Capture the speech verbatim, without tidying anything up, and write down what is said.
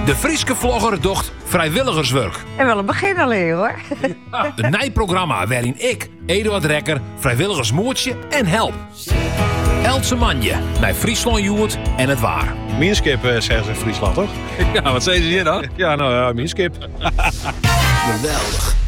De Frieske vlogger docht vrijwilligerswerk. En wel een begin alleen hoor. Een nijprogramma waarin ik, Eduard Rekker, vrijwilligersmoertje en help. Else Manje, naar Friesland Joert en het waar. Minskip, uh, zeggen ze in Friesland, toch? Ja, wat zei ze hier dan? Ja, nou ja, minskip. Geweldig.